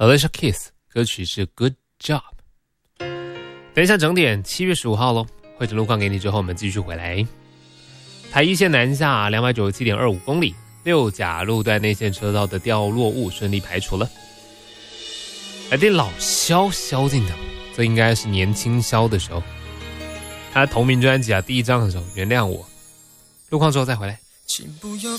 Alicia Keys， 歌曲是 Good Job。等一下整点7月15号咯，会诊路况给你之后，我们继续回来。台一线南下 297.25 公里，六甲路段内线车道的掉落物顺利排除了。来电老萧敬腾，这应该是年轻萧的时候，他同名专辑第一张的时候，原谅我。路况之后再回来。 请不要